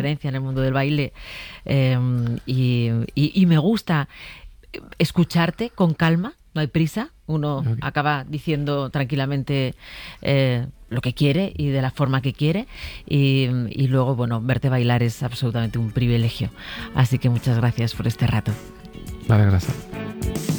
referencia en el mundo del baile, y me gusta escucharte con calma, no hay prisa, uno acaba diciendo tranquilamente lo que quiere y de la forma que quiere, y luego, bueno, verte bailar es absolutamente un privilegio. Así que muchas gracias por este rato. Vale, gracias.